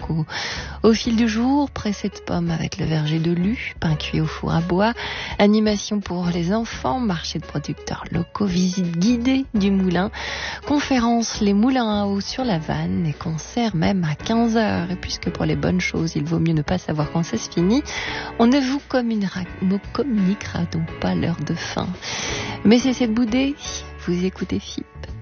au fil du jour, pressée de pommes avec le verger de Lu, pain cuit au four à bois, animation pour les enfants, marché de producteurs locaux, visite guidée du moulin, conférence les moulins à eau sur la vanne et concert même à 15h. Et puisque pour les bonnes choses, il vaut mieux ne pas savoir quand ça se finit, on ne vous communiquera donc pas l'heure de fin. Mais cessez de bouder, vous écoutez FIP.